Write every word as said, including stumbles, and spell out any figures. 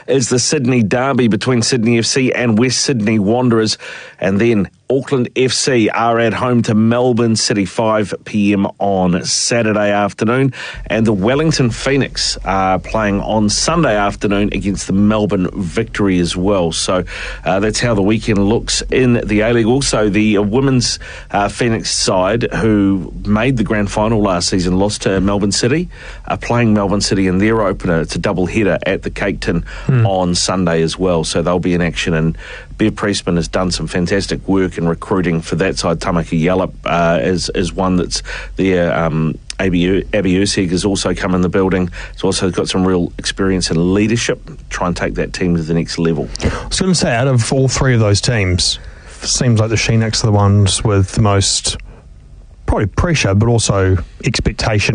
is the Sydney Derby between Sydney F C and West Sydney Wanderers. And then Auckland F C are at home to Melbourne City, five p.m. on Saturday afternoon. And the Wellington Phoenix are playing on Sunday afternoon against the Melbourne Victory as well. So uh, that's how the weekend looks in the A-League. Also, the uh, women's uh, Phoenix side, who made the grand final last season, lost to Melbourne City, are playing Melbourne City in their opener. It's a double header at the Cake Tin hmm. on Sunday as well. So they'll be in action. And Bev Priestman has done some fantastic work in recruiting for that side. Tamaki Yallop uh, is, is one that's there. Um, Abby, Abby Ursig has also come in the building. He's also got some real experience in leadership. Try and take that team to the next level. I was going to say, out of all three of those teams, seems like the Sheenacks are the ones with the most probably pressure, but also expectation